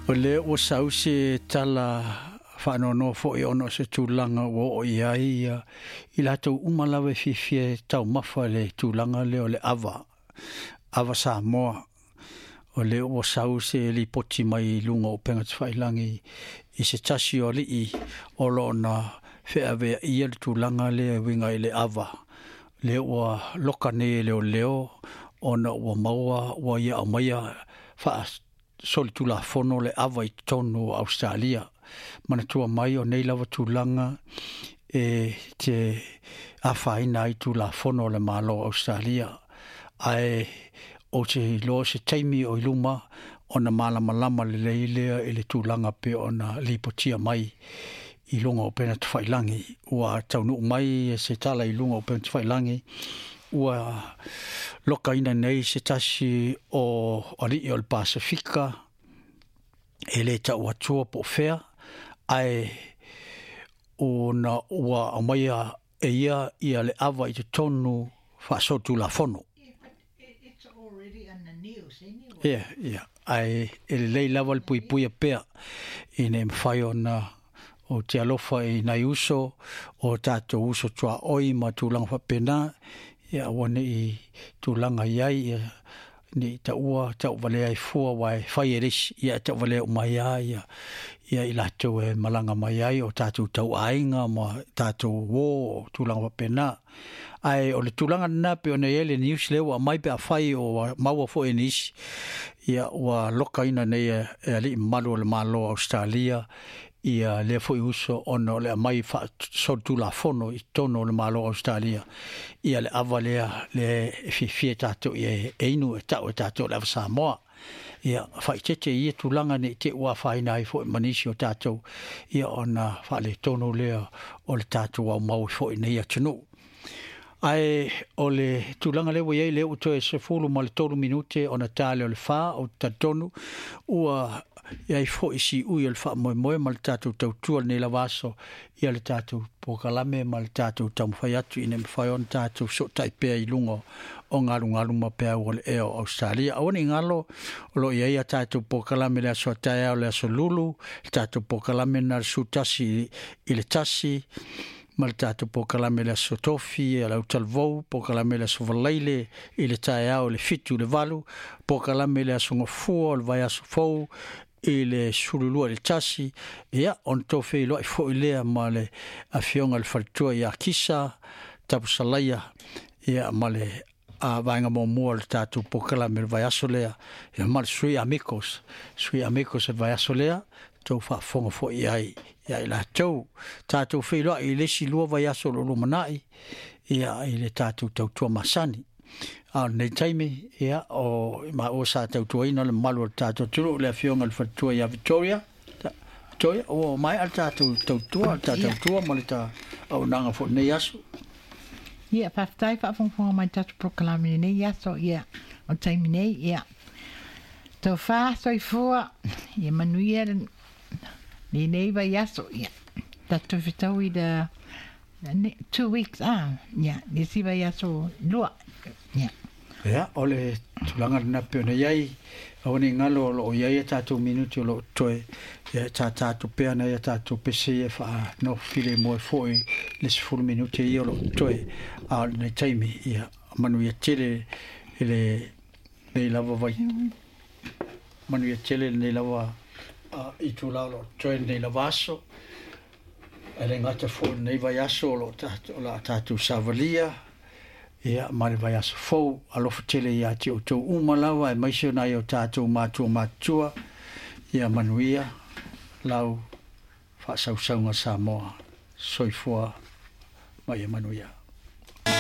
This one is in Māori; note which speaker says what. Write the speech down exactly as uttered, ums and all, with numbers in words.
Speaker 1: O le o sau se tala whanono fo i ono se tūlanga o o iai i lato umalawe fifie tau mawha le tūlanga le o le awa. Awa Samoa. O le o sau se li poti mai lunga o penga whailangi i se tasi o li i o lo na wheawe i le tūlanga le winga i le awa. Le o loka ne leo leo o na ua maua ua ia o maia wha soli tula fono le awa i tonu Australia. Mana tua mai o nei lawa tūlanga e te awhaina i tula fono le malo Australia. Ai o te loa se taimi o iluma o na malama lama le leilea i le tūlanga pe o na lipotia mai i lunga o pena te whailangi. Ua taunu mai e se tala i lunga o pena te whailangi. Ua loka ina nei se tasi o ari o le Pasifika e le tau atua po whea ai o na ua amaia e ia ia le awa i te tonu whaasotu la fono.
Speaker 2: It's already on the news anyway.
Speaker 1: Yeah, yeah. Ai e le lei lawa le pui pui a pea i ne mwhai o na o te alofa i nai uso o tato uso tua oi ma tūlanga whapena ia wane i tūlanga iai ia ni ta ua ta wale ai fua wai whai eris ia ta wale o mai ai ia ia i lato e malanga mai ai o tātou tau ainga ma tātou wō o tūlanga wapena ai o le tūlanga na pe o nei ele news leo a mai pe a whai o maua fo enis ia ua loka ina nei e ali malu o le malo Australia ia le foi uso ono le mai fa sortu la fono i tono le malo Australia ia le avalea le fi fi tato e einu e tau e tato le Samoa ia fa tete ia tulanga ni te ua fa ina i fo manisio tato ia ona fa le tono le o le tato au mau fo ina ia tunu ai o le tulanga le wei le uto e se fulu ma le tolu minute ona tale o le fa o tatonu ua ia i fo isi ui al fa moe moe ma le tātou tau tua nei la vaso ia le tātou pokalame ma le tātou tau mwhai atu i ne mwhai on tātou so taipea i lungo o ngaru ngaru ma pea o le eo Australia. Awane ngalo o lo ia ia tātou pokalame le aso tae o le aso lulu, tātou pokalame na le sutasi i le tasi, ma le tātou pokalame le aso tofi, e lau talvou, pokalame le aso valaile, i le tae au le fitu le valu, pokalame le aso ngofua, le vai aso fou, i le sululua le tasi ia on tofe lo i fo ilea ma le afionga le faltua ia kisa tapu salaia ia ma le a vainga mo mua le tatu pokala me le vai asolea ia ma le sui amicos sui amicos e vai asolea tau fa fonga fo iai ia i la tau tatu fe lo i le si lua vai asolo lo manai ia i le tatu tau tua masani a nei taimi ia o ma o sa tau tuaina le malu o tātou turu le afionga le fatua ia Victoria Victoria o mai al tātou tau tua tātou tua ma le ta au nanga fo nei asu
Speaker 2: Ia whaftai whafongfonga mai tatu proklami nei aso ia o taimi nei ia tau wha soi fua ia manuia ni nei vai aso ia tatu fitau i da two weeks ah ia ni si vai aso lua ia
Speaker 1: ia ole tulanga na pe na iai oni ngalo o iai tatu minuti lo toe ia tatu pe na ia tatu pese fa no file mo foi le full minuti ia lo toe a nei taimi ia manu ia tele ele nei lava vai manu ia tele nei lava i tu lo toe nei lavaso ele ngata fo nei vai aso lo tatu la tatu savalia ia mare vai aso fou alofa tele ia te o tau umalawa e maisio nai o tātou mātua mātua ia manuia lau whaasausaunga Samoa soifua mai e manuia